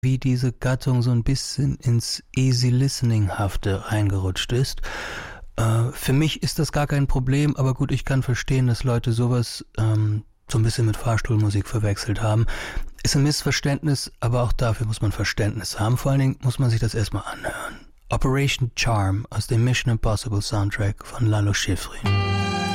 wie diese Gattung so ein bisschen ins Easy-Listening-hafte reingerutscht ist. Für mich ist das gar kein Problem, aber gut, ich kann verstehen, dass Leute sowas so ein bisschen mit Fahrstuhlmusik verwechselt haben. Ist ein Missverständnis, aber auch dafür muss man Verständnis haben. Vor allen Dingen muss man sich das erstmal anhören. Operation Charm aus dem Mission Impossible Soundtrack von Lalo Schifrin.